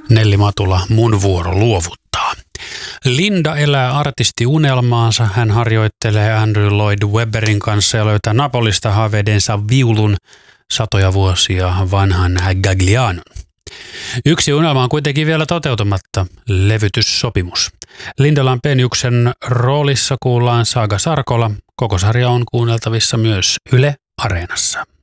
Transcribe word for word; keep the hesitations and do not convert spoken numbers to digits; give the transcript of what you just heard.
Nelli Matula, mun vuoro luovuttaa. Linda elää artistiunelmaansa. Hän harjoittelee Andrew Lloyd Webberin kanssa ja löytää Napolista haavedensa viulun satoja vuosia vanhan Gaglianon. Yksi unelma on kuitenkin vielä toteutumatta, levytyssopimus. Linda Lampeniuksen roolissa kuullaan Saga Sarkola. Koko sarja on kuunneltavissa myös Yle Areenassa.